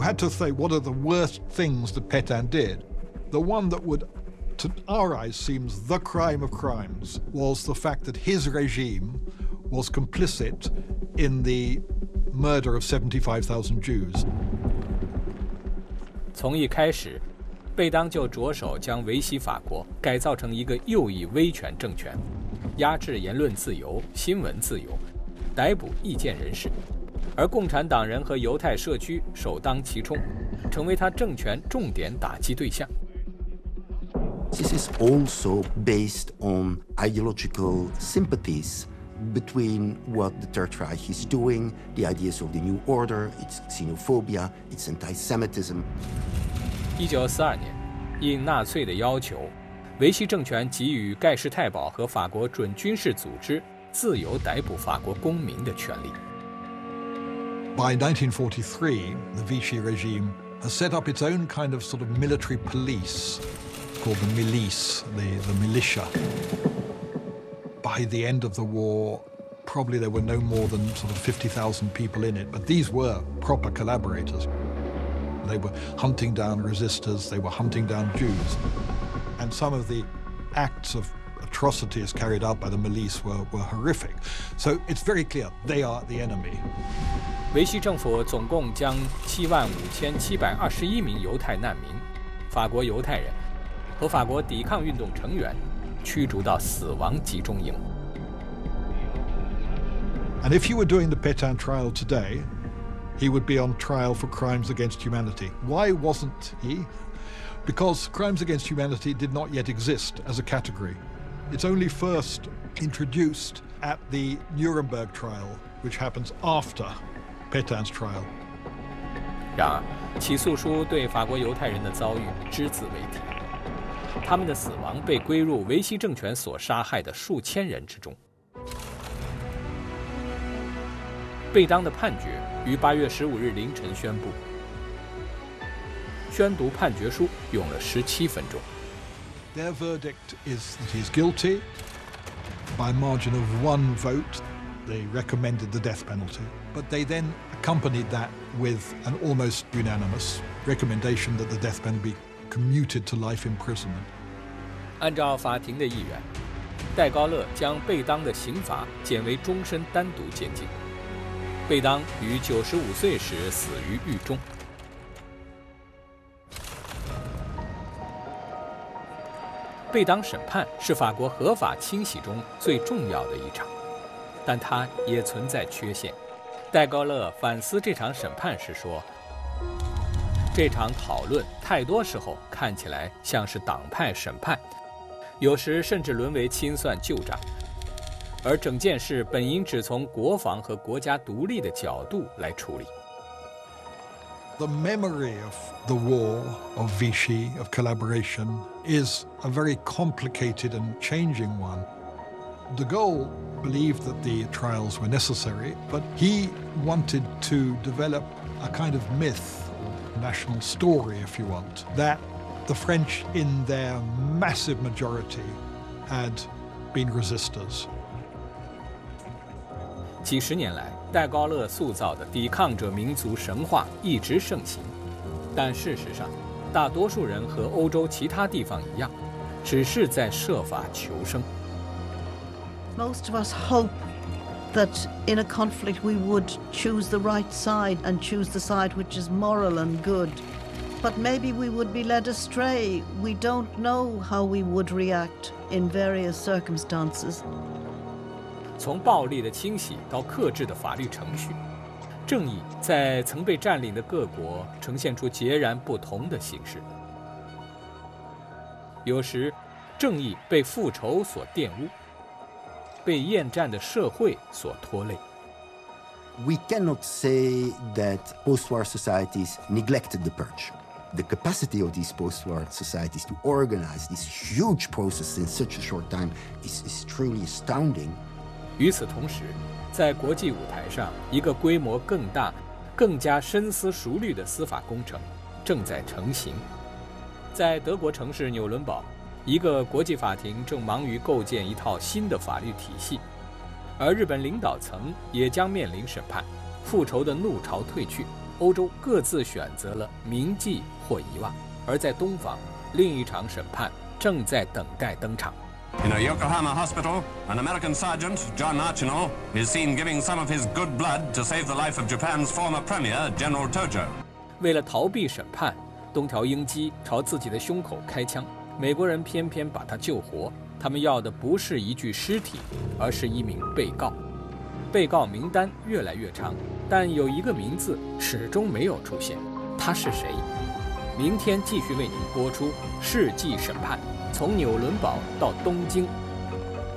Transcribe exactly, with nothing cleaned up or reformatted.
had to say what are the worst things that Pétain did, the one that would, to our eyes, seems the crime of crimes was the fact that his regime was complicit in the murder of seventy-five thousand Jews. 从一开始，贝当就着手将维希法国改造成一个右翼威权政权，压制言论自由、新闻自由，逮捕意见人士，而共产党人和犹太社区首当其冲，成为他政权重点打击对象。 This is also based on ideological sympathies between what the Third Reich is doing, the ideas of the New Order, its xenophobia, its anti-Semitism. 一九四二年，应纳粹的要求，维希政权给予盖世太保和法国准军事组织自由逮捕法国公民的权利。 By nineteen forty-three, the Vichy regime has set up its own kind of sort of military police called the milice, the, the militia. By the end of the war, probably there were no more than sort of fifty thousand people in it, but these were proper collaborators. They were hunting down resistors, they were hunting down Jews. And some of the acts of atrocities carried out by the milice were, were horrific. So it's very clear they are the enemy. 维希政府总共将七万五千七百二十一名犹太难民、法国犹太人和法国抵抗运动成员驱逐到死亡集中营。 And if you were doing the Pétain trial today, he would be on trial for crimes against humanity. Why wasn't he? Because crimes against humanity did not yet exist as a category. It's only first introduced at the Nuremberg trial, which happens after Pétain's trial. 然而，起诉书对法国犹太人的遭遇只字未提，他们的死亡被归入维希政权所杀害的数千人之中。贝当的判决于八月十五日凌晨宣布。宣读判决书用了十七分钟。 Their verdict is that he's guilty. By a margin of one vote, they recommended the death penalty. But they then accompanied that with an almost unanimous recommendation that the death penalty be commuted to life imprisonment. 按照法庭的意愿，戴高乐将贝当的刑罚减为终身单独监禁。贝当于九十五岁时死于狱中。贝当审判是法国合法清洗中最重要的一场，但它也存在缺陷。戴高乐反思这场审判时说：“这场讨论太多时候看起来像是党派审判，有时甚至沦为清算旧账，而整件事本应只从国防和国家独立的角度来处理。” The memory of the war, of Vichy, of collaboration, is a very complicated and changing one. De Gaulle believed that the trials were necessary, but he wanted to develop a kind of myth, national story, if you want, that the French, in their massive majority, had been resistors. 几十年来，戴高乐塑造的抵抗者民族神话一直盛行，但事实上，大多数人和欧洲其他地方一样，只是在设法求生。 Most of us hope that in a conflict we would choose the right side and choose the side which is moral and good. But maybe we would be led astray. We don't know how we would react in various circumstances. 从暴力的清洗到克制的法律程序，正义在曾被占领的各国呈现出截然不同的形式。有时，正义被复仇所玷污，被厌战的社会所拖累。 We cannot say that post-war societies neglected the purge. The capacity of these post-war societies to organize this huge process in such a short time is, is truly astounding. 与此同时，在国际舞台上，一个规模更大、更加深思熟虑的司法工程正在成型。在德国城市纽伦堡，一个国际法庭正忙于构建一套新的法律体系，而日本领导层也将面临审判。复仇的怒潮退去， 欧洲各自选择了铭记或遗忘，而在东方，另一场审判正在等待登场。 In a Yokohama hospital, an American sergeant, John Archinal, is seen giving some of his good blood to save the life of Japan's former premier, General Tojo. 为了逃避审判，东条英机朝自己的胸口开枪，美国人偏偏把他救活。他们要的不是一具尸体，而是一名被告。被告名单越来越长，但有一个名字始终没有出现，他是谁？明天继续为您播出《世纪审判》，从纽伦堡到东京。